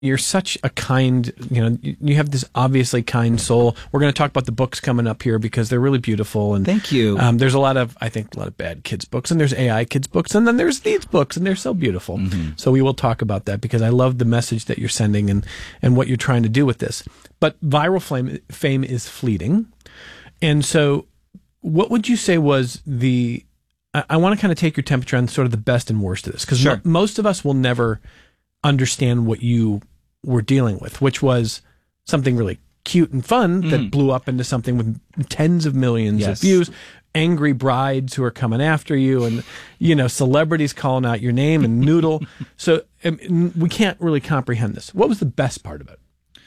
You're such a kind, you have this obviously kind soul. We're going to talk about the books coming up here because they're really beautiful. And thank you. There's I think a lot of bad kids books, and there's AI kids books, and then there's these books, and they're so beautiful. Mm-hmm. So we will talk about that because I love the message that you're sending and what you're trying to do with this. But viral fame is fleeting. And so what would you say was I want to kind of take your temperature on sort of the best and worst of this, because sure. Most of us will never understand what you were dealing with, which was something really cute and fun that blew up into something with tens of millions of views, angry brides who are coming after you, and celebrities calling out your name and Noodle. So we can't really comprehend this. What was the best part of it?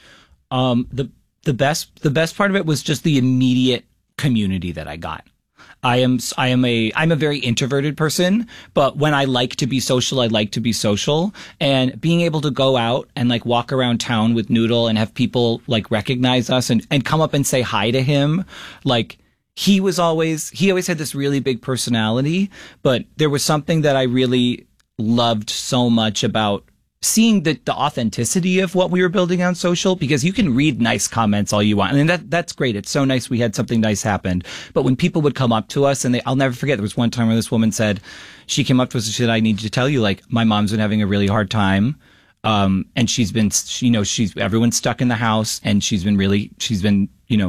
The best part of it was just the immediate community that I got. I'm a very introverted person, but when I like to be social, I like to be social, and being able to go out and like walk around town with Noodle and have people like recognize us and come up and say hi to him. Like he always had this really big personality, but there was something that I really loved so much about seeing the authenticity of what we were building on social, because you can read nice comments all you want. I mean, that's great. It's so nice we had something nice happen. But when people would come up to us, and I'll never forget, there was one time where this woman said, she came up to us and said, I need to tell you, like, my mom's been having a really hard time. And she's been, everyone's stuck in the house, and she's been,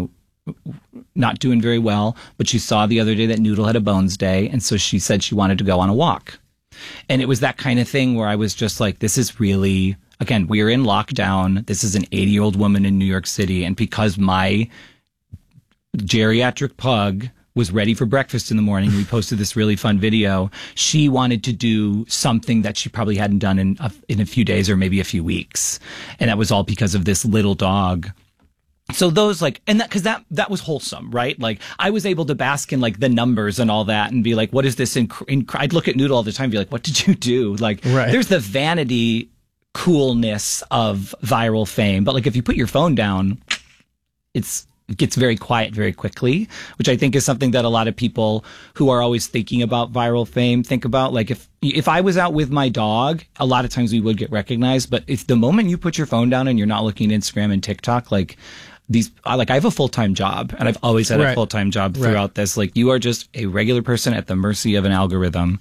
not doing very well. But she saw the other day that Noodle had a Bones Day. And so she said she wanted to go on a walk. And it was that kind of thing where I was just like, this is really, again, we're in lockdown. This is an 80-year-old woman in New York City. And because my geriatric pug was ready for breakfast in the morning, we posted this really fun video. She wanted to do something that she probably hadn't done in a few days or maybe a few weeks. And that was all because of this little dog. So those because that was wholesome, right? Like I was able to bask in like the numbers and all that and be like, what is this? I'd look at Noodle all the time and be like, what did you do? Like There's the vanity coolness of viral fame. But like if you put your phone down, it gets very quiet very quickly, which I think is something that a lot of people who are always thinking about viral fame think about. Like if I was out with my dog, a lot of times we would get recognized. But if the moment you put your phone down and you're not looking at Instagram and TikTok, I have a full-time job, and I've always had a full-time job throughout this. Like you are just a regular person at the mercy of an algorithm.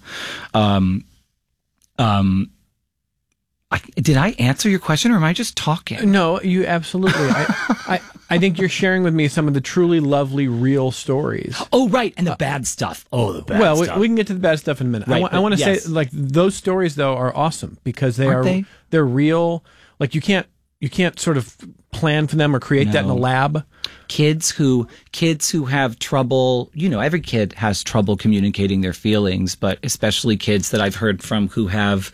Did I answer your question, or am I just talking? No, you absolutely. I think you're sharing with me some of the truly lovely, real stories. Oh, right, and the bad stuff. Oh, the bad stuff. Well, we can get to the bad stuff in a minute. Right, I want to say, like, those stories though are awesome because they're real. Like you can't sort of plan for them or create that in a lab. Kids who have trouble, every kid has trouble communicating their feelings, but especially kids that I've heard from who have,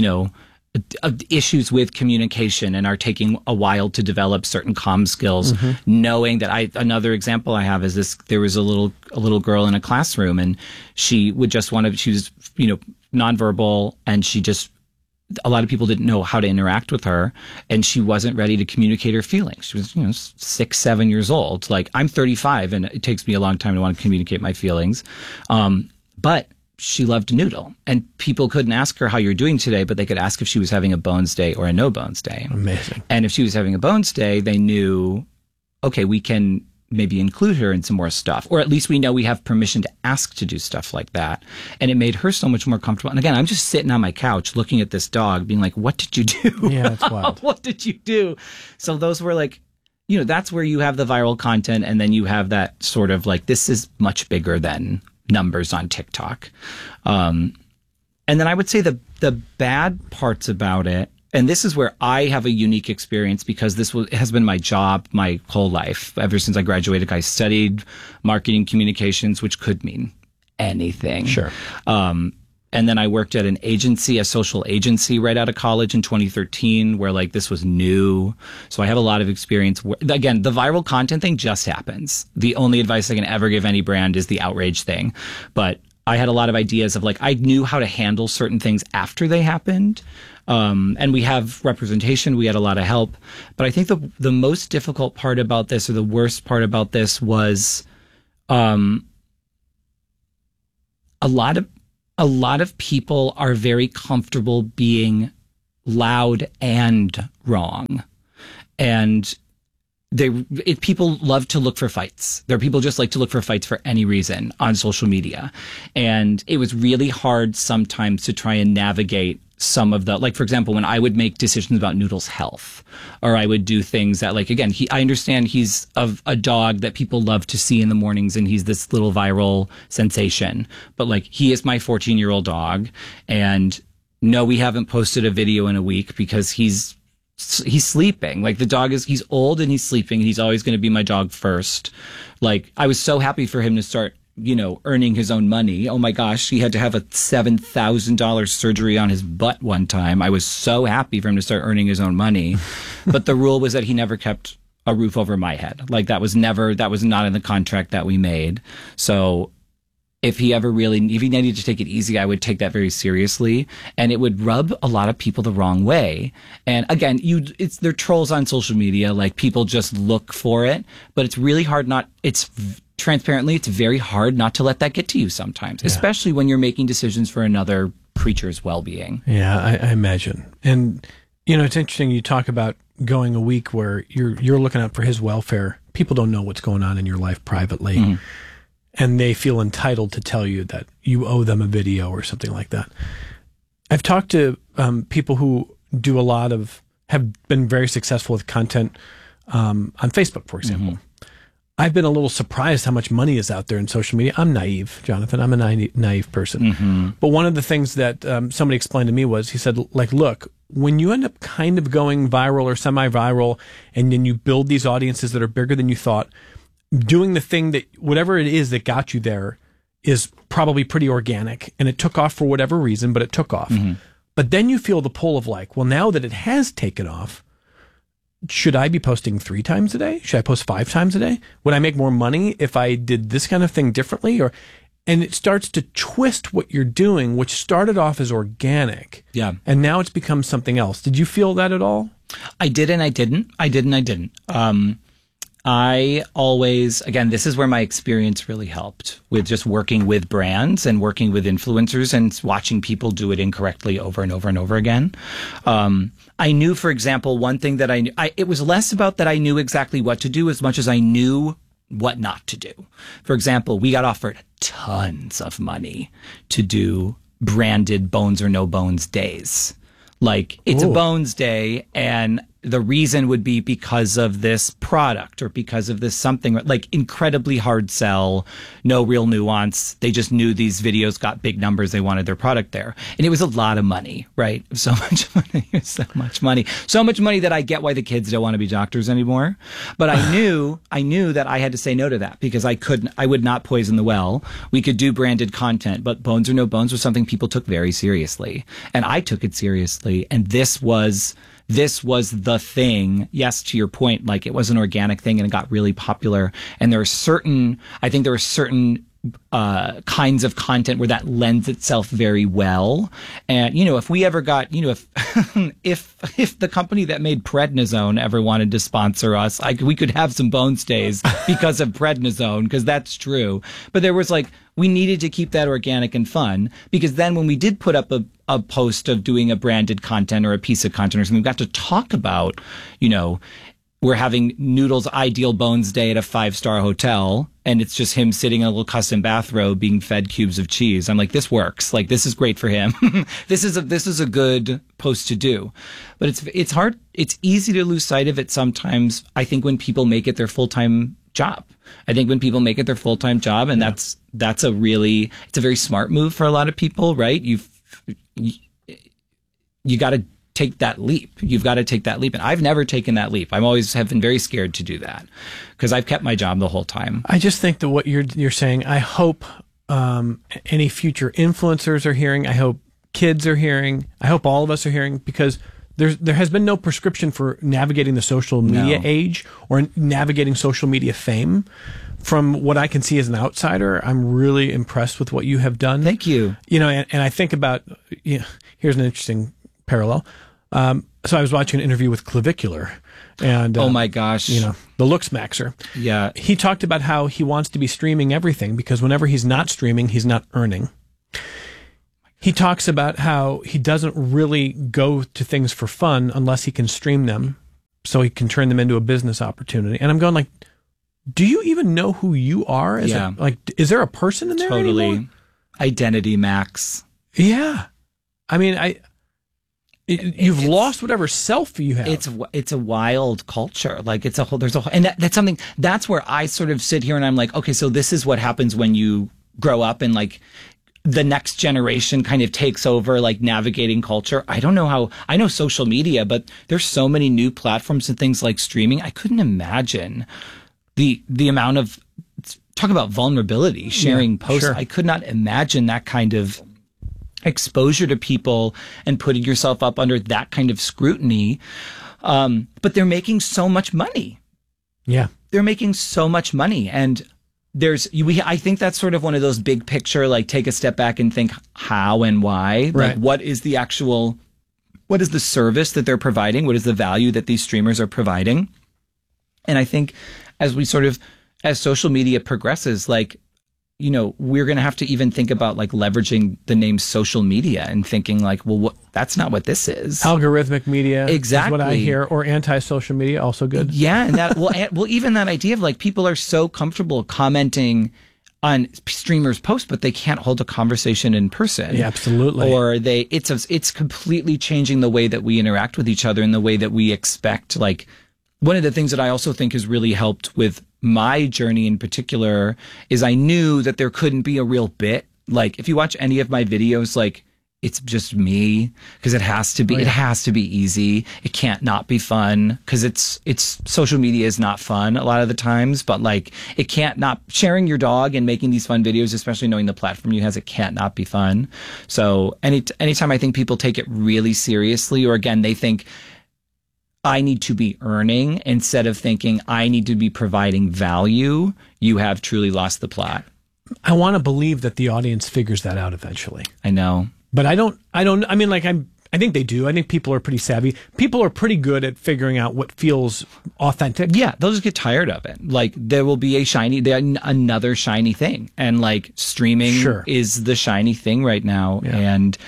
issues with communication and are taking a while to develop certain comm skills. Knowing that another example I have is this: there was a little girl in a classroom, and she would just she was nonverbal, and a lot of people didn't know how to interact with her, and she wasn't ready to communicate her feelings. She was 6, 7 years old. Like I'm 35, and it takes me a long time to want to communicate my feelings. But she loved Noodle, and people couldn't ask her how you're doing today, but they could ask if she was having a Bones Day or a no Bones Day. Amazing. And if she was having a Bones Day, they knew, okay, we can maybe include her in some more stuff, or at least we know we have permission to ask to do stuff like that. And it made her so much more comfortable. And again, I'm just sitting on my couch looking at this dog being like, what did you do? Yeah, that's wild. What did you do? So those were like, that's where you have the viral content, and then you have that sort of like, this is much bigger than numbers on TikTok. And then I would say the bad parts about it, and this is where I have a unique experience because it has been my job my whole life. Ever since I graduated, I studied marketing communications, which could mean anything. Sure. And then I worked at an agency, a social agency right out of college in 2013 where like this was new. So I have a lot of experience. Again, the viral content thing just happens. The only advice I can ever give any brand is the outrage thing. But I had a lot of ideas of like, I knew how to handle certain things after they happened. And we have representation. We had a lot of help. But I think the most difficult part about this, or the worst part about this, was a lot of people are very comfortable being loud and wrong. And people love to look for fights. There are people just like to look for fights for any reason on social media. And it was really hard sometimes to try and navigate some of the, like, for example, when I would make decisions about Noodle's health, or I would do things that, like, again, I understand he's a dog that people love to see in the mornings, and he's this little viral sensation. But, like, he is my 14-year-old dog. And no, we haven't posted a video in a week because he's sleeping. Like, the dog he's old and he's sleeping, and he's always going to be my dog first. Like, I was so happy for him to start, earning his own money. Oh my gosh, he had to have a $7,000 surgery on his butt one time. I was so happy for him to start earning his own money. But the rule was that he never kept a roof over my head. Like, that was not in the contract that we made. So if he needed to take it easy, I would take that very seriously, and it would rub a lot of people the wrong way. And again, they're trolls on social media. Like, people just look for it, but it's really hard transparently, it's very hard not to let that get to you sometimes, especially when you're making decisions for another creature's well-being. Yeah, I imagine. And, it's interesting you talk about going a week where you're looking out for his welfare. People don't know what's going on in your life privately. Mm-hmm. And they feel entitled to tell you that you owe them a video or something like that. I've talked to people who have been very successful with content on Facebook, for example. Mm-hmm. I've been a little surprised how much money is out there in social media. I'm naive, Jonathan. I'm a naive person. Mm-hmm. But one of the things that somebody explained to me was, he said, like, look, when you end up kind of going viral or semi-viral, and then you build these audiences that are bigger than you thought, doing the thing that, whatever it is that got you there, is probably pretty organic, and it took off for whatever reason, but it took off. Mm-hmm. But then you feel the pull of, like, well, now that it has taken off, should I be posting 3 times a day? Should I post 5 times a day? Would I make more money if I did this kind of thing differently? And it starts to twist what you're doing, which started off as organic. Yeah. And now it's become something else. Did you feel that at all? I did and I didn't. I always, again, this is where my experience really helped with just working with brands and working with influencers and watching people do it incorrectly over and over and over again. I knew, for example, one thing that it was less about that I knew exactly what to do as much as I knew what not to do. For example, we got offered tons of money to do branded Bones or No Bones days. Like, it's a Bones Day, and the reason would be because of this product or because of this something, like, incredibly hard sell, no real nuance. They just knew these videos got big numbers. They wanted their product there. And it was a lot of money, right? So much money that I get why the kids don't want to be doctors anymore. But I knew that I had to say no to that because I would not poison the well. We could do branded content, but Bones or No Bones was something people took very seriously. And I took it seriously. And this was the thing. Yes, to your point, like, it was an organic thing and it got really popular. And there are certain kinds of content where that lends itself very well. And, if we ever got, if the company that made prednisone ever wanted to sponsor us, we could have some Bones Days because of prednisone, because that's true. But there was, like, we needed to keep that organic and fun, because then when we did put up a post of doing a branded content or a piece of content or something, we got to talk about, we're having Noodle's ideal Bones Day at a 5-star hotel, and it's just him sitting in a little custom bathrobe being fed cubes of cheese. I'm like, this works. Like, this is great for him. This is a good post to do. But it's hard. It's easy to lose sight of it sometimes, I think, when people make it their full-time job. And that's a very smart move for a lot of people, right? You got to take that leap. You've got to take that leap. And I've never taken that leap. I always have been very scared to do that because I've kept my job the whole time. I just think that what you're saying, I hope any future influencers are hearing. I hope kids are hearing. I hope all of us are hearing, because there has been no prescription for navigating the social media age or navigating social media fame. From what I can see as an outsider, I'm really impressed with what you have done. Thank you. And I think about, here's an interesting parallel. So I was watching an interview with Clavicular, and oh my gosh, the Looks Maxer. Yeah, he talked about how he wants to be streaming everything because whenever he's not streaming, he's not earning. He talks about how he doesn't really go to things for fun unless he can stream them so he can turn them into a business opportunity. And I'm going like, do you even know who you are? Is is there a person in there anymore? Identity Max. Yeah. I mean, you've lost whatever self you have. It's a wild culture. Like and that's something, that's where I sort of sit here and I'm like, okay, so this is what happens when you grow up and like the next generation kind of takes over, like navigating culture. I don't know how, I know social media, but there's so many new platforms and things like streaming. I couldn't imagine the amount of, talk about vulnerability, sharing posts. Sure. I could not imagine that kind of exposure to people and putting yourself up under that kind of scrutiny. But they're making so much money. Yeah. They're making so much money. And I think that's sort of one of those big picture, like take a step back and think how and why. Right. Like what is the service that they're providing? What is the value that these streamers are providing? And I think as social media progresses, like, you know, we're going to have to even think about like leveraging the name social media and thinking like, well, that's not what this is. Algorithmic media. Exactly. Is what I hear. Or anti-social media, also good. Yeah. And that, well, even that idea of like people are so comfortable commenting on streamers' posts, but they can't hold a conversation in person. Yeah, absolutely. Or it's completely changing the way that we interact with each other and the way that we expect. Like one of the things that I also think has really helped with my journey in particular is I knew that there couldn't be a real bit. Like if you watch any of my videos, like it's just me because it has to be, it has to be easy. It can't not be fun because it's social media is not fun a lot of the times, but like it can't not sharing your dog and making these fun videos, especially knowing the platform you has, it can't not be fun. So anytime I think people take it really seriously, or again, they think I need to be earning instead of thinking I need to be providing value, you have truly lost the plot. I want to believe that the audience figures that out eventually. I know. But I mean, like I think they do. I think people are pretty savvy. People are pretty good at figuring out what feels authentic. Yeah, they'll just get tired of it. Like there will be another shiny thing, and like streaming is the shiny thing right now. Yeah. And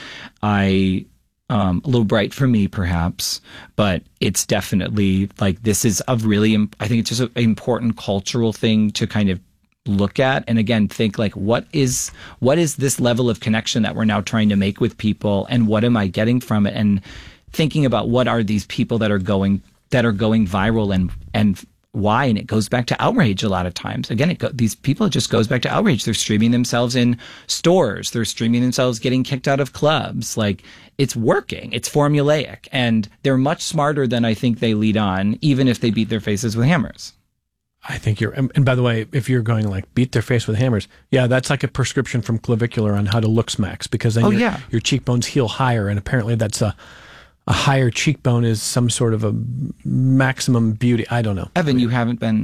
a little bright for me, perhaps, but it's definitely like this is I think it's just an important cultural thing to kind of look at, and again think like what is this level of connection that we're now trying to make with people, and what am I getting from it, and thinking about what are these people that are going viral and why. And it goes back to outrage a lot of times. Again, these people, it just goes back to outrage. They're streaming themselves in stores. They're streaming themselves getting kicked out of clubs. Like it's working. It's formulaic, and they're much smarter than I think they lead on, even if they beat their faces with hammers. I think and by the way, if you're going like beat their face with hammers, yeah, that's like a prescription from Clavicular on how to look smacks, because then your cheekbones heal higher, and apparently that's a higher cheekbone is some sort of a maximum beauty. I don't know. Evan, you're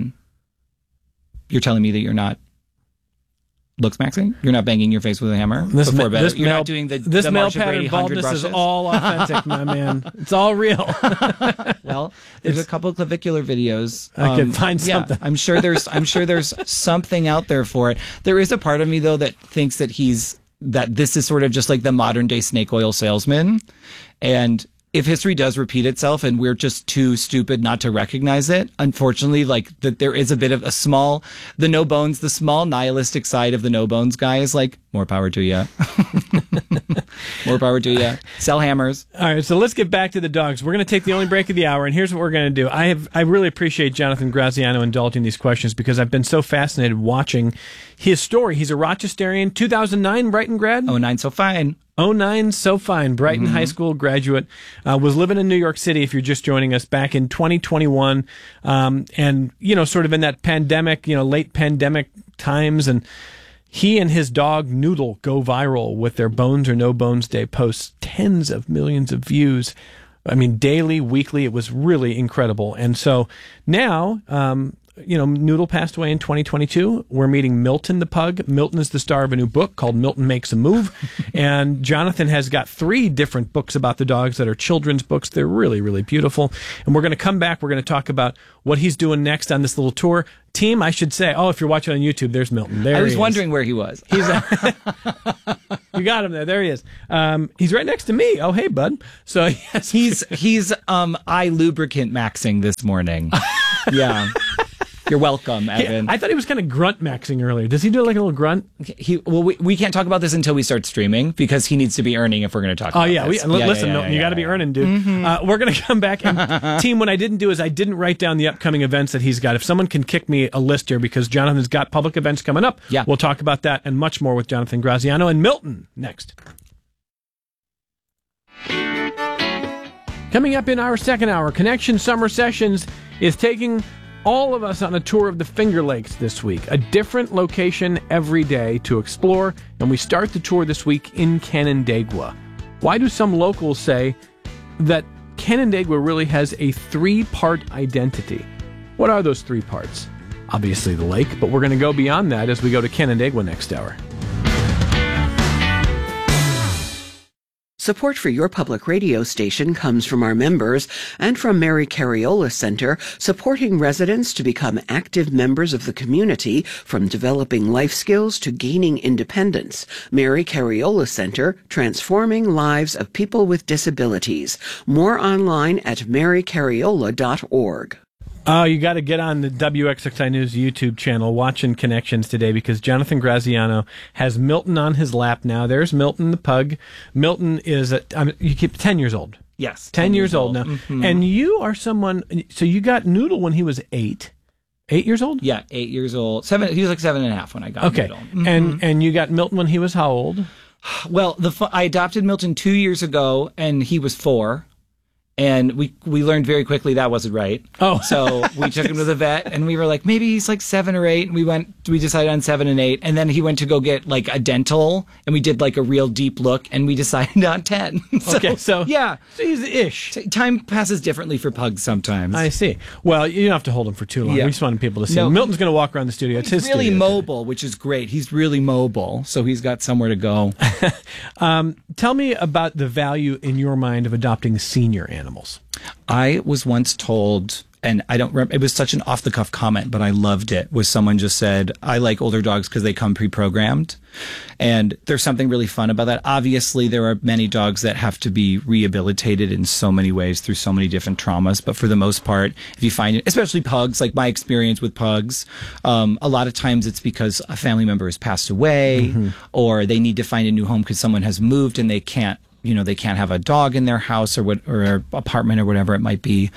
telling me that you're not looks maxing? You're not banging your face with a hammer before bed? You're not doing the male pattern baldness is all authentic, my man. It's all real. Well, there's a couple of Clavicular videos. I can find something. I'm sure there's something out there for it. There is a part of me though that thinks that this is sort of just like the modern day snake oil salesman, and if history does repeat itself and we're just too stupid not to recognize it, unfortunately, like that there is a bit of the small nihilistic side of the no bones guy is like, more power to you. More power to you. Sell hammers. All right, so let's get back to the dogs. We're going to take the only break of the hour, and here's what we're going to do. I really appreciate Jonathan Graziano indulging these questions, because I've been so fascinated watching his story. He's a Rochesterian, 2009 Brighton grad. 09, so fine. 09, so fine. Brighton High School graduate, was living in New York City, if you're just joining us, back in 2021. And, sort of in that pandemic, late pandemic times. And he and his dog Noodle go viral with their Bones or No Bones Day posts, tens of millions of views. I mean, daily, weekly, it was really incredible. And so now, Noodle passed away in 2022. We're meeting Milton the pug. Milton is the star of a new book called Milton Makes a Move. And Jonathan has got 3 different books about the dogs that are children's books. They're really, really beautiful. And we're going to come back. We're going to talk about what he's doing next on this little tour. Team, I should say. Oh, if you're watching on YouTube, there's Milton. There he is. I was wondering where he was. He's you got him there. There he is. He's right next to me. Oh, hey, bud. So yes. he's eye lubricant maxing this morning. Yeah. You're welcome, Evan. I thought he was kind of grunt maxing earlier. Does he do like a little grunt? We can't talk about this until we start streaming because he needs to be earning if we're going to talk about this. Listen, Milton, you got to be earning, dude. Mm-hmm. We're going to come back. And team, what I didn't do is I didn't write down the upcoming events that he's got. If someone can kick me a list here because Jonathan's got public events coming up, we'll talk about that and much more with Jonathan Graziano and Milton next. Coming up in our second hour, Connection Summer Sessions is taking all of us on a tour of the Finger Lakes this week, a different location every day to explore, and we start the tour this week in Canandaigua. Why do some locals say that Canandaigua really has a 3-part identity? What are those 3 parts? Obviously the lake, but we're going to go beyond that as we go to Canandaigua next hour. Support for your public radio station comes from our members and from Mary Cariola Center, supporting residents to become active members of the community, from developing life skills to gaining independence. Mary Cariola Center, transforming lives of people with disabilities. More online at marycariola.org. Oh, you got to get on the WXXI News YouTube channel watching Connections today because Jonathan Graziano has Milton on his lap now. There's Milton the pug. Milton is, you keep 10 years old. Yes. 10 years old now. Mm-hmm. And you are someone, so you got Noodle when he was 8. 8 years old? Yeah, 8 years old. 7. He was like 7.5 when I got Noodle. Mm-hmm. And you got Milton when he was how old? Well, I adopted Milton 2 years ago, and he was 4. And we learned very quickly that wasn't right. Oh. So we took him to the vet and we were like, maybe he's like 7 or 8. And we decided on 7 and 8. And then he went to go get like a dental and we did like a real deep look and we decided on 10. So yeah. So he's ish. Time passes differently for pugs sometimes. I see. Well, you don't have to hold him for too long. Yeah. We just wanted people to see him. Milton's going to walk around the studio. It's his really studio mobile, which is great. He's really mobile. So he's got somewhere to go. Tell me about the value in your mind of adopting senior animals. I was once told, and I don't remember, it was such an off-the-cuff comment, but I loved it, was someone just said, I like older dogs because they come pre-programmed. And there's something really fun about that. Obviously, there are many dogs that have to be rehabilitated in so many ways through so many different traumas. But for the most part, if you find it, especially pugs, like my experience with pugs, a lot of times it's because a family member has passed away or they need to find a new home because someone has moved and they can't have a dog in their house or apartment or whatever it might be.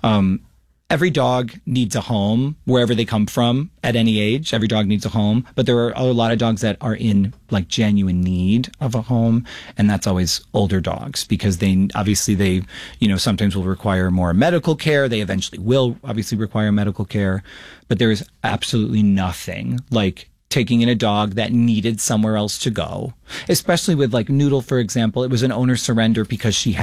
Every dog needs a home wherever they come from at any age. Every dog needs a home, but there are a lot of dogs that are in like genuine need of a home. And that's always older dogs because they sometimes will require more medical care. They eventually will obviously require medical care, but there is absolutely nothing like taking in a dog that needed somewhere else to go, especially with like Noodle, for example. It was an owner surrender because she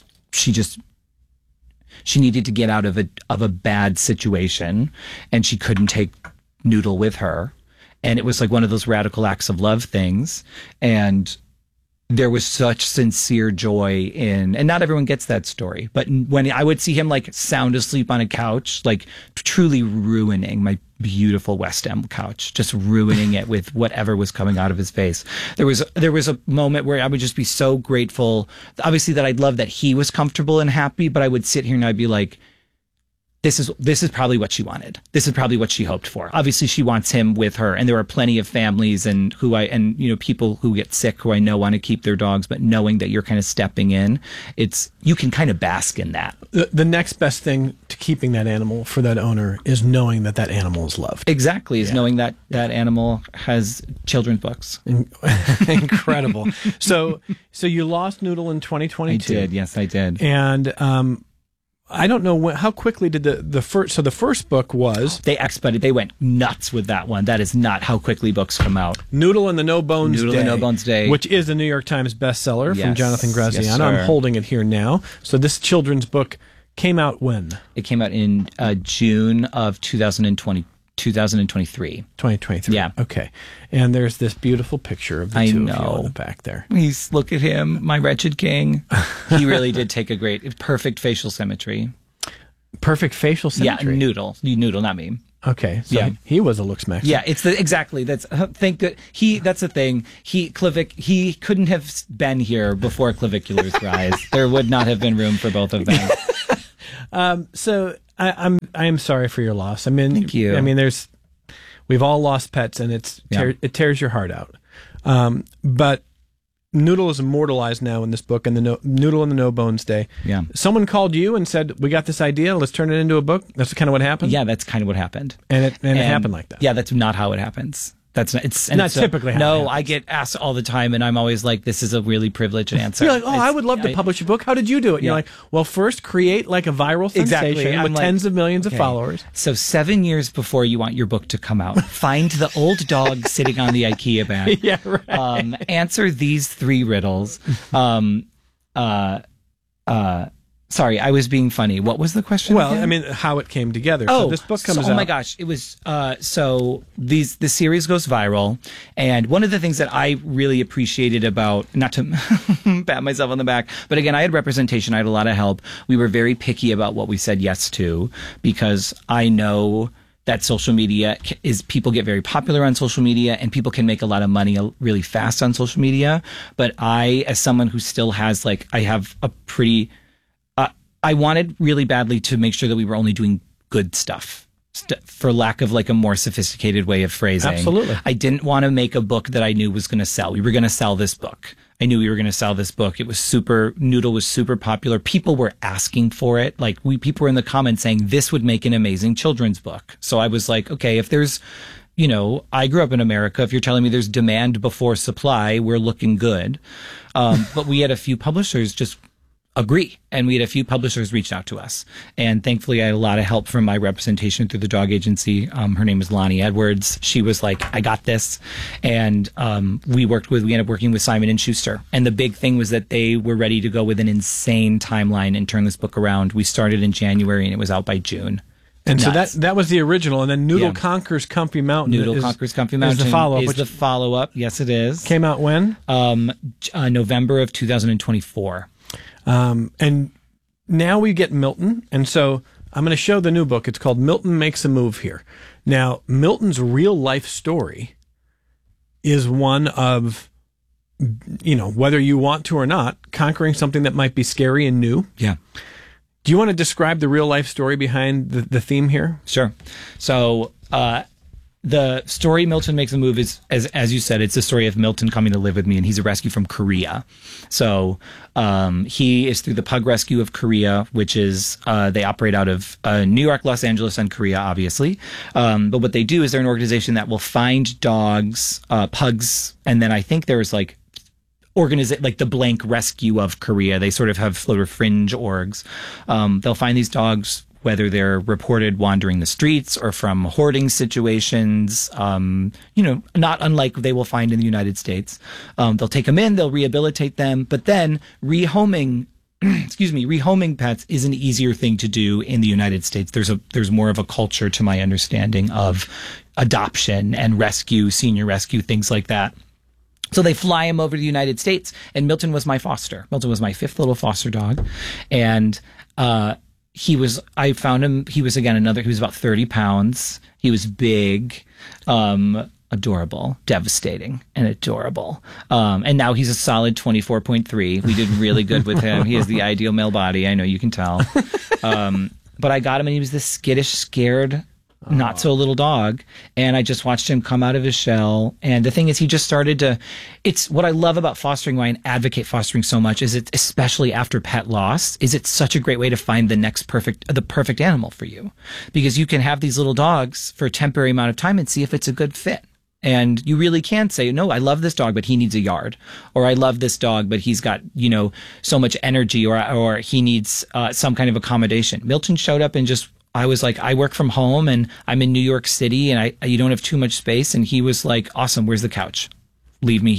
needed to get out of a bad situation and she couldn't take Noodle with her. And it was like one of those radical acts of love things. And there was such sincere joy in, and not everyone gets that story, but when I would see him like sound asleep on a couch, like truly ruining my beautiful West End couch, just ruining it with whatever was coming out of his face. There was a moment where I would just be so grateful, obviously, that I'd love that he was comfortable and happy, but I would sit here and I'd be like, this is probably what she wanted. This is probably what she hoped for. Obviously, she wants him with her, and there are plenty of families and people who get sick who I know want to keep their dogs, but knowing that you're kind of stepping in, you can kind of bask in that. The next best thing to keeping that animal for that owner is knowing that animal is loved. Exactly, knowing that animal has children's books. Incredible. So you lost Noodle in 2022. I did. Yes, I did. And I don't know how quickly did the first book was. They expedited. They went nuts with that one. That is not how quickly books come out. Noodle and the No Bones Day, which is a New York Times bestseller from Jonathan Graziano. Yes, I'm holding it here now. So this children's book came out when? It came out in June of 2023. 2023. Yeah. Okay. And there's this beautiful picture of the two of you on the back there. Look at him, my wretched king. He really did take a perfect facial symmetry. Perfect facial symmetry? Yeah, Noodle, not me. Okay. So he was a looks max. Yeah, exactly. That's that's the thing. He couldn't have been here before Clavicular's rise. There would not have been room for both of them. So I am sorry for your loss. I mean, thank you. I mean, we've all lost pets, and it tears your heart out. But Noodle is immortalized now in this book, and Noodle and the No Bones Day. Yeah. Someone called you and said, "We got this idea. Let's turn it into a book." That's kind of what happened. Yeah, that's kind of what happened. And it happened like that. Yeah, that's not how it happens. That's not, it's not typically how it happens. I get asked all the time, and I'm always like, this is a really privileged answer. You're like, I would love to publish a book. How did you do it? And you're like, well, first create like a viral sensation with tens of millions of followers. So 7 years before you want your book to come out, find the old dog sitting on the IKEA bag. Yeah, right. Answer these 3 riddles. Sorry, I was being funny. What was the question? Well, again? I mean, how it came together. So this book comes out. Oh my gosh, it was so the series goes viral, and one of the things that I really appreciated about, not to pat myself on the back, but again, I had representation, I had a lot of help. We were very picky about what we said yes to, because I know that social media people get very popular on social media, and people can make a lot of money really fast on social media. But I, as someone who still has I have a pretty I wanted really badly to make sure that we were only doing good stuff, for lack of a more sophisticated way of phrasing. Absolutely. I didn't want to make a book that I knew was going to sell. We were going to sell this book. I knew we were going to sell this book. It was Noodle was super popular. People were asking for it. People were in the comments saying this would make an amazing children's book. So I was like, okay, if there's, I grew up in America. If you're telling me there's demand before supply, we're looking good. But we had a few publishers just agree. And we had a few publishers reach out to us. And thankfully, I had a lot of help from my representation through the dog agency. Her name is Lonnie Edwards. She was like, I got this. And we ended up working with Simon & Schuster. And the big thing was that they were ready to go with an insane timeline and turn this book around. We started in January, and it was out by June. And nuts. So that was the original, and then Noodle Conquers Comfy Mountain. Conquers Comfy Mountain is the follow-up. Is the follow-up. Yes, it is. Came out when? November of 2024. And now we get Milton. And so I'm going to show the new book. It's called Milton Makes a Move here. Now, Milton's real life story is one of, whether you want to or not, conquering something that might be scary and new. Yeah. Do you want to describe the real life story behind the theme here? Sure. So, the story Milton Makes a Move is, as you said, it's the story of Milton coming to live with me, and he's a rescue from Korea. So he is through the Pug Rescue of Korea, which is they operate out of New York, Los Angeles, and Korea, obviously. But what they do is they're an organization that will find dogs, pugs, and then I think there's the blank rescue of Korea. They sort of have fringe orgs. They'll find these dogs, whether they're reported wandering the streets or from hoarding situations, not unlike they will find in the United States. They'll take them in, they'll rehabilitate them, but then rehoming pets is an easier thing to do in the United States. There's more of a culture, to my understanding, of adoption and rescue, senior rescue, things like that. So they fly him over to the United States, and Milton was my foster. Milton was my 5th little foster dog, and I found him, he was about 30 pounds. He was big, adorable, devastating, and adorable. And now he's a solid 24.3. We did really good with him. He has the ideal male body. I know you can tell. But I got him, and he was this skittish, scared, not so little dog. And I just watched him come out of his shell. And the thing is, he just started to, it's what I love about fostering, why I advocate fostering so much, is it, especially after pet loss, is it's such a great way to find the perfect animal for you. Because you can have these little dogs for a temporary amount of time and see if it's a good fit. And you really can say, no, I love this dog, but he needs a yard. Or I love this dog, but he's got, so much energy, or he needs some kind of accommodation. Milton showed up and I was like, I work from home and I'm in New York City and you don't have too much space. And he was like, awesome, where's the couch? Leave me here.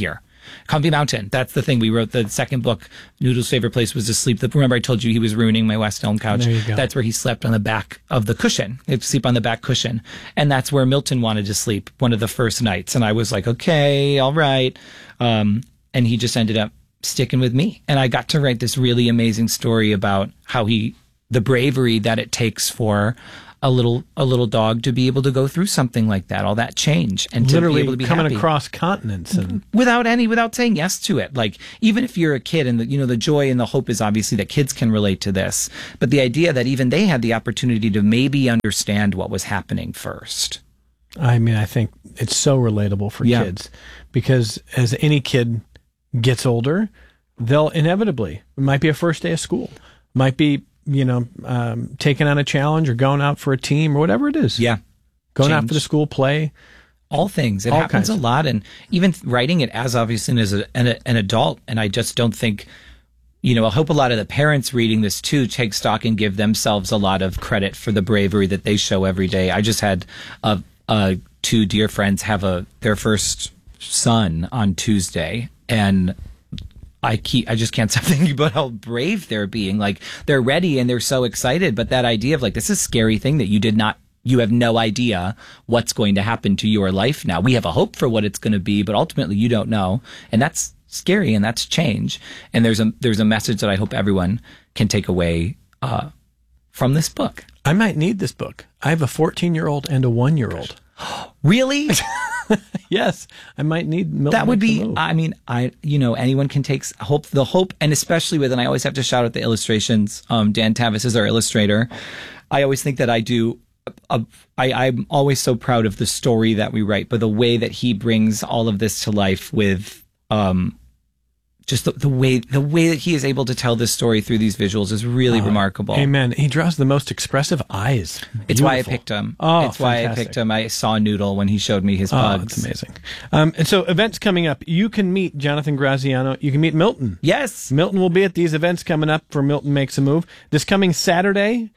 Comfy Mountain. That's the thing. We wrote the second book. Noodle's favorite place was to sleep. Remember I told you he was ruining my West Elm couch? There you go. That's where he slept on the back of the cushion. He'd sleep on the back cushion. And that's where Milton wanted to sleep one of the first nights. And I was like, okay, all right. And he just ended up sticking with me. And I got to write this really amazing story about how the bravery that it takes for a little dog to be able to go through something like that, all that change, and Literally to be able to be coming happy. across continents and without saying yes to it. Like, even if you're a kid, and the joy and the hope is obviously that kids can relate to this, but the idea that even they had the opportunity to maybe understand what was happening first. I mean, I think it's so relatable for kids, because as any kid gets older, they'll inevitably, it might be a first day of school, might be, taking on a challenge or going out for a team or whatever it is. Yeah. Going out for the school play. All things. It All happens kinds. a lot. And even writing it as obviously as an adult. And I just don't think, I hope a lot of the parents reading this too take stock and give themselves a lot of credit for the bravery that they show every day. I just had two dear friends have their first son on Tuesday, and I just can't stop thinking about how brave they're being. Like, they're ready and they're so excited, but that idea of like, this is a scary thing that you have no idea what's going to happen to your life now. We have a hope for what it's going to be, but ultimately you don't know. And that's scary, and that's change. And there's a message that I hope everyone can take away, from this book. I might need this book. I have a 14-year-old and a 1-year-old. Really? Yes, I might need Milton. That would Makes be, a Move. I mean, anyone can take the hope, and especially and I always have to shout out the illustrations. Dan Tavis is our illustrator. I always think that I'm always so proud of the story that we write, but the way that he brings all of this to life with, just the way that he is able to tell this story through these visuals is really remarkable. Amen. He draws the most expressive eyes. It's why I Beautiful. picked him. Oh, it's why I fantastic. picked him. I saw Noodle when he showed me his pugs. That's amazing. And so events coming up. You can meet Jonathan Graziano. You can meet Milton. Yes. Milton will be at these events coming up for Milton Makes a Move. This coming Saturday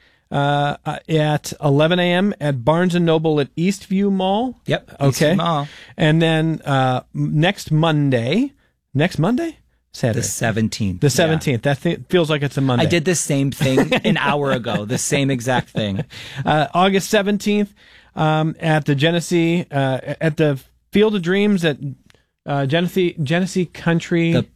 at 11 a.m. at Barnes & Noble at Eastview Mall. Yep. Okay. Eastview Mall. And then next Monday? Saturday. The 17th. The 17th. Yeah. That feels like it's a Monday. I did the same thing an hour ago, the same exact thing. August 17th at the Genesee, at the Field of Dreams at Genesee Country.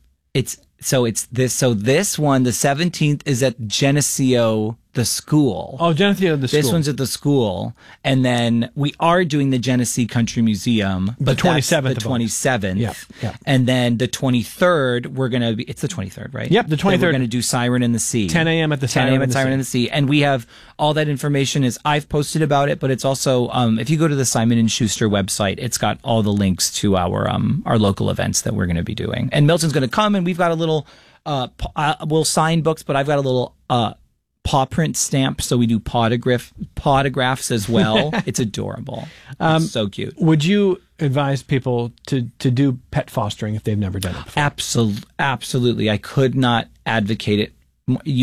This one, the 17th, is at Geneseo, the school. Oh, Genesee, the school. This one's at the school. And then we are doing the Genesee Country Museum. But The 27th that's of the August. 27th. Yeah. And then the 23rd, we're going to be, it's the 23rd, right? Yep, the Then 23rd. We're going to do Siren in the Sea. 10 a.m. at the 10 a.m. at Siren in the Sea. And we have all that information I've posted about it, but it's also, if you go to the Simon & Schuster website, it's got all the links to our local events that we're going to be doing. And Milton's going to come, and we've got a little, we'll sign books, but I've got a little, paw print stamp, so we do podographs as well. It's adorable. It's so cute. Would you advise people to do pet fostering if they've never done it before? Absolutely. I could not advocate it. You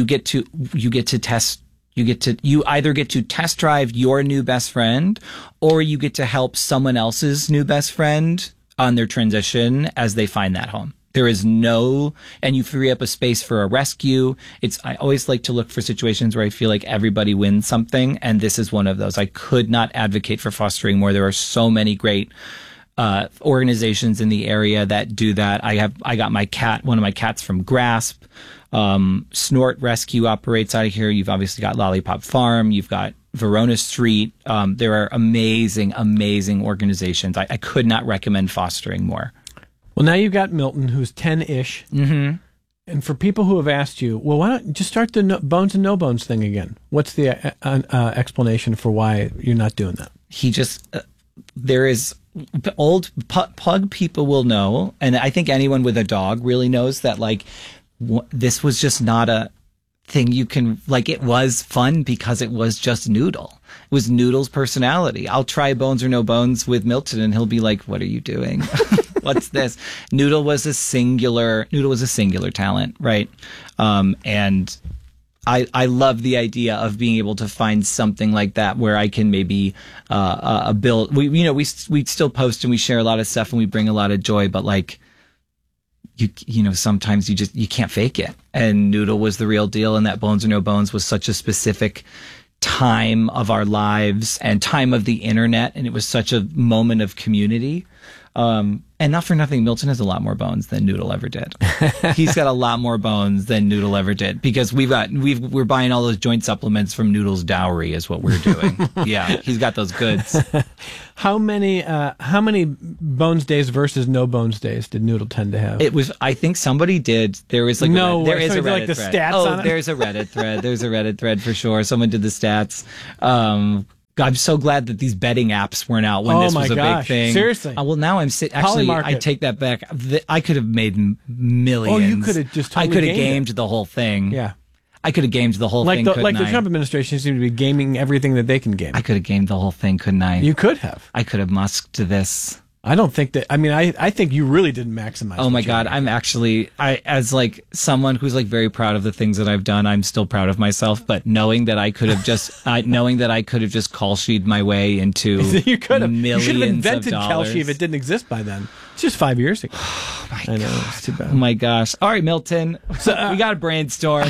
either get to test drive your new best friend, or you get to help someone else's new best friend on their transition as they find that home. There is and you free up a space for a rescue. I always like to look for situations where I feel like everybody wins something, and this is one of those. I could not advocate for fostering more. There are so many great organizations in the area that do that. I got one of my cats from Grasp. Snort Rescue operates out of here. You've obviously got Lollipop Farm. You've got Verona Street. There are amazing, amazing organizations. I could not recommend fostering more. Well, now you've got Milton, who's 10-ish. Mm-hmm. And for people who have asked you, well, why don't you just start the Bones and No Bones thing again? What's the explanation for why you're not doing that? There is old pug people will know, and I think anyone with a dog really knows that, like, this was just not a thing you can, like, it was fun because it was just Noodle. It was Noodle's personality. I'll try Bones or No Bones with Milton, and he'll be like, what are you doing? What's this? Noodle was a singular talent, right? And I love the idea of being able to find something like that where I can maybe build. We still post and we share a lot of stuff and we bring a lot of joy, but like you know, sometimes you can't fake it. And Noodle was the real deal. And that Bones or No Bones was such a specific time of our lives and time of the internet. And it was such a moment of community. And not for nothing, Milton has a lot more bones than Noodle ever did. He's got a lot more bones than Noodle ever did because we're buying all those joint supplements from Noodle's dowry is what we're doing. Yeah, he's got those goods. How many bones days versus no bones days did Noodle tend to have? It was, I think somebody did. There was like there is a Reddit like the thread. stats on it? There's a Reddit thread. There's a Reddit thread for sure. Someone did the stats. God, I'm so glad that these betting apps weren't out when this was a big thing. Seriously. Well, now I'm actually, I take that back. I could have made millions. Oh, you could have just totally I could have gamed the whole thing. Yeah. I could have gamed the whole thing, the Trump administration seemed to be gaming everything that they can game. I could have gamed the whole thing, couldn't I? You could have. I could have musked this. I don't think that. I mean, I think you really didn't maximize. Oh my God, I'm actually, as like someone who's like very proud of the things that I've done, I'm still proud of myself. But knowing that I could have just, call sheet my way into you could have. You should have invented Kalshi if it didn't exist by then. It's just 5 years ago. Oh my I know, God. it's too bad. Oh my gosh. All right, Milton. So we got to brainstorm.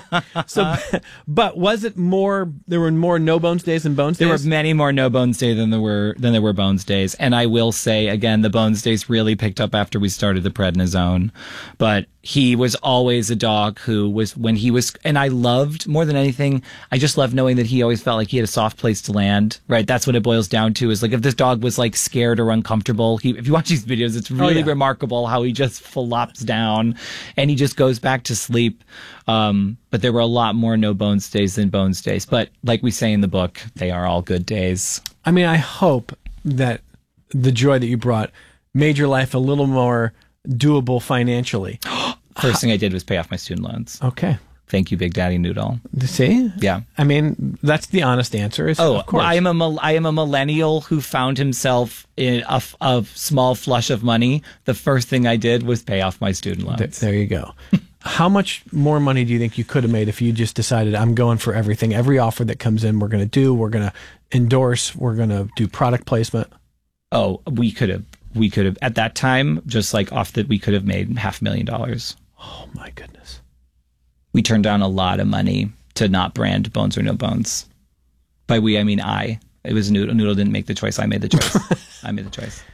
But was it more? There were more no bones days than bones days. There were many more no bones days than there were bones days. And I will say again, the bones days really picked up after we started the prednisone. But he was always a dog who was and I loved more than anything. I just loved knowing that he always felt like he had a soft place to land. Right. That's what it boils down to. Is like if this dog was like scared or uncomfortable, if you watch these videos, it's really remarkable how he just flops down and he just goes back to sleep. But there were a lot more no bones days than bones days. But like we say in the book, they are all good days. I mean, I hope that the joy that you brought made your life a little more doable financially. First thing I did was pay off my student loans. Okay. Thank you, Big Daddy Noodle. See? Yeah. I mean, that's the honest answer. Of course. Well, I am a millennial who found himself in a small flush of money. The first thing I did was pay off my student loans. There you go. How much more money do you think you could have made if you just decided, I'm going for everything, every offer that comes in, we're going to do, we're going to endorse, we're going to do product placement? Oh, we could have at that time, just like we could have made $500,000. Oh my goodness. We turned down a lot of money to not brand Bones or No Bones. By we, I mean I. It was Noodle. Noodle didn't make the choice. I made the choice. I made the choice.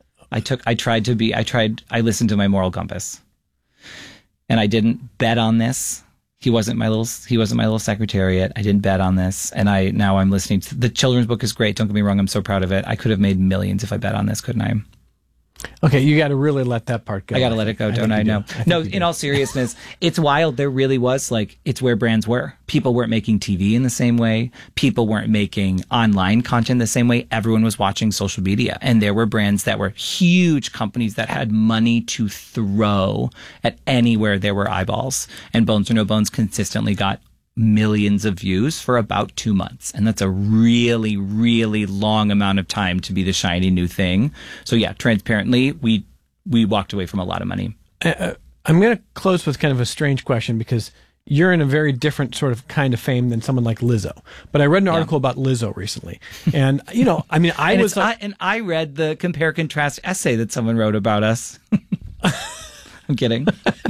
I listened to my moral compass. And I didn't bet on this. He wasn't my little secretariat. I didn't bet on this. And now I'm listening to the children's book is great. Don't get me wrong. I'm so proud of it. I could have made millions if I bet on this, couldn't I? Okay, you got to really let that part go. I got to let it go, don't I? No, in all seriousness, it's wild. There really was it's where brands were. People weren't making TV in the same way. People weren't making online content the same way. Everyone was watching social media. And there were brands that were huge companies that had money to throw at anywhere there were eyeballs. And Bones or No Bones consistently got millions of views for about 2 months. And that's a really, really long amount of time to be the shiny new thing. So yeah, transparently, we walked away from a lot of money. I'm going to close with kind of a strange question because you're in a very different sort of kind of fame than someone like Lizzo. But I read an article about Lizzo recently. And, I mean, I read the compare contrast essay that someone wrote about us. I'm kidding.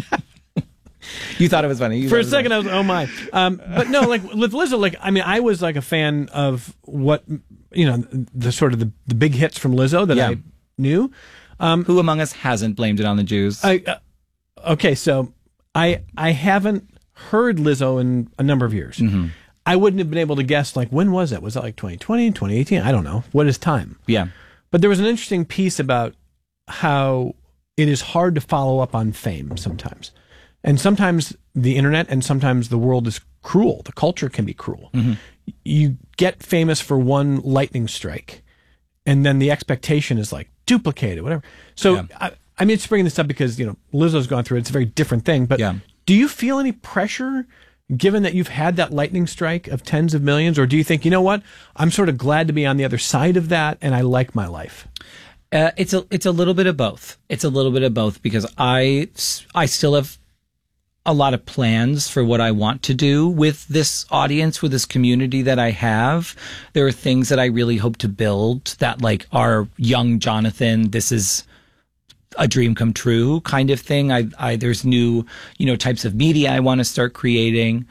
You thought it was funny. For a second, I was, oh my. But no, like with Lizzo, I was like a fan of what, the sort of the big hits from Lizzo that I knew. Who among us hasn't blamed it on the Jews? Okay, so I haven't heard Lizzo in a number of years. Mm-hmm. I wouldn't have been able to guess, when was it? Was it like 2020, 2018? I don't know. What is time? Yeah. But there was an interesting piece about how it is hard to follow up on fame sometimes. And sometimes the internet and sometimes the world is cruel. The culture can be cruel. Mm-hmm. You get famous for one lightning strike, and then the expectation is duplicated, whatever. So, I'm just bringing this up because, Lizzo's gone through it. It's a very different thing. But do you feel any pressure given that you've had that lightning strike of tens of millions? Or do you think, you know what, I'm sort of glad to be on the other side of that and I like my life? It's a little bit of both. It's a little bit of both because I still have a lot of plans for what I want to do with this audience, with this community that I have. There are things that I really hope to build that our young Jonathan, this is a dream come true kind of thing. There's new, types of media I want to start creating.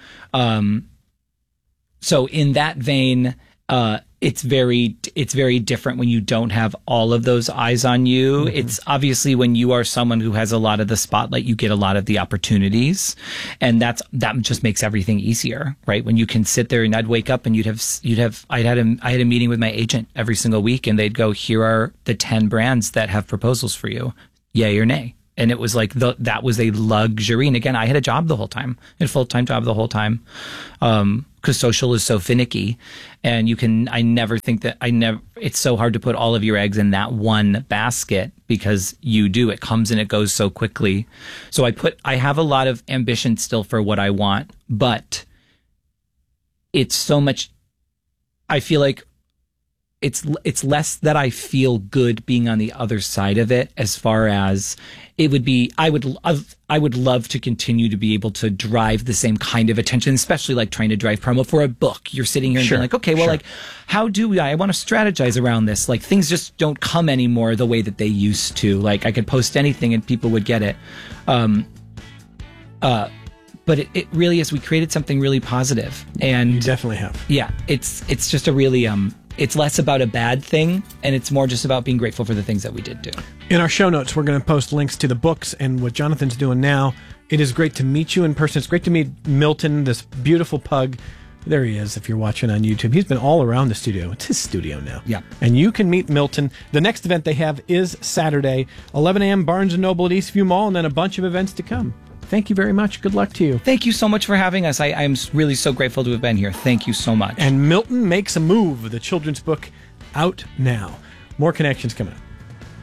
So in that vein, it's very different when you don't have all of those eyes on you. Mm-hmm. It's obviously when you are someone who has a lot of the spotlight, you get a lot of the opportunities, and that just makes everything easier, right? When you can sit there and I'd wake up and I had a meeting with my agent every single week, and they'd go, here are the 10 brands that have proposals for you, yay or nay. And it was like that was a luxury. And again, I had a job the whole time, a full-time job the whole time, because social is so finicky, and it's so hard to put all of your eggs in that one basket, because it comes and it goes so quickly. So I have a lot of ambition still for what I want, but it's so much, I feel like it's less that I feel good being on the other side of it, as far as it would be. I would love to continue to be able to drive the same kind of attention, especially like trying to drive promo for a book. You're sitting here and being like, okay, well, like, how do I want to strategize around this? Like, things just don't come anymore the way that they used to. Like, I could post anything and people would get it. But it really is. We created something really positive, and you definitely have. Yeah, it's just a really it's less about a bad thing, and it's more just about being grateful for the things that we did do. In our show notes, we're going to post links to the books and what Jonathan's doing now. It is great to meet you in person. It's great to meet Milton, this beautiful pug. There he is, if you're watching on YouTube. He's been all around the studio. It's his studio now. Yeah. And you can meet Milton. The next event they have is Saturday, 11 a.m., Barnes & Noble at Eastview Mall, and then a bunch of events to come. Thank you very much. Good luck to you. Thank you so much for having us. I'm really so grateful to have been here. Thank you so much. And Milton Makes a Move, the children's book, out now. More Connections coming up.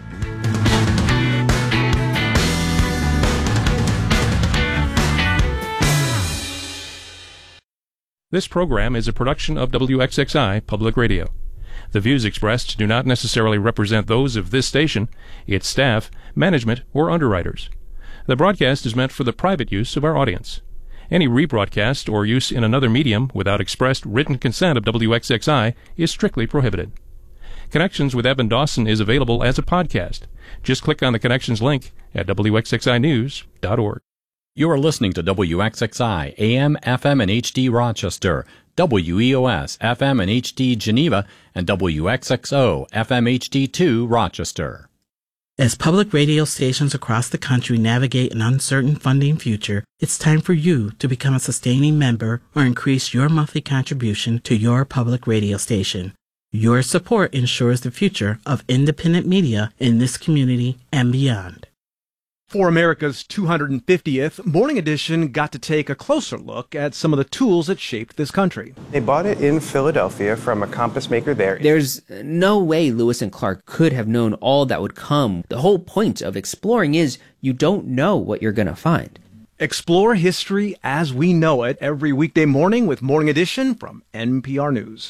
This program is a production of WXXI Public Radio. The views expressed do not necessarily represent those of this station, its staff, management, or underwriters. The broadcast is meant for the private use of our audience. Any rebroadcast or use in another medium without expressed written consent of WXXI is strictly prohibited. Connections with Evan Dawson is available as a podcast. Just click on the Connections link at WXXInews.org. You are listening to WXXI AM, FM, and HD Rochester, WEOS FM and HD Geneva, and WXXO FM HD2 Rochester. As public radio stations across the country navigate an uncertain funding future, it's time for you to become a sustaining member or increase your monthly contribution to your public radio station. Your support ensures the future of independent media in this community and beyond. For America's 250th, Morning Edition got to take a closer look at some of the tools that shaped this country. They bought it in Philadelphia from a compass maker there. There's no way Lewis and Clark could have known all that would come. The whole point of exploring is you don't know what you're going to find. Explore history as we know it every weekday morning with Morning Edition from NPR News.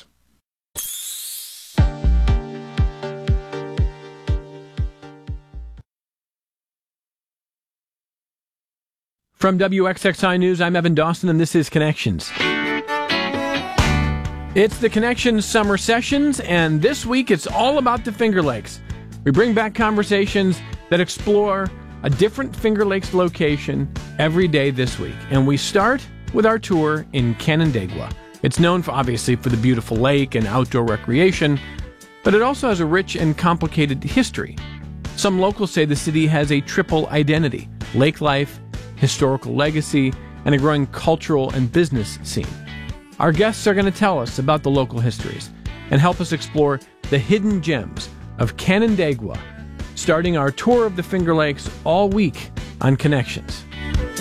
From WXXI News, I'm Evan Dawson, and this is Connections. It's the Connections Summer Sessions, and this week it's all about the Finger Lakes. We bring back conversations that explore a different Finger Lakes location every day this week. And we start with our tour in Canandaigua. It's known obviously for the beautiful lake and outdoor recreation, but it also has a rich and complicated history. Some locals say the city has a triple identity: lake life, historical legacy, and a growing cultural and business scene. Our guests are going to tell us about the local histories and help us explore the hidden gems of Canandaigua, starting our tour of the Finger Lakes all week on Connections.